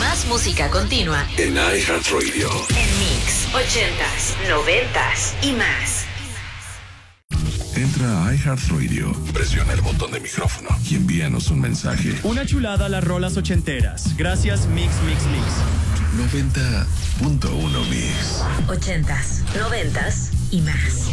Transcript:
Más música continua en iHeartRadio. En Mix 80s, 90s y más. Entra a iHeartRadio, presiona el botón de micrófono y envíanos un mensaje. Una chulada a las rolas ochenteras. Gracias, Mix. 90.1 Mix. 80s, 90s y más.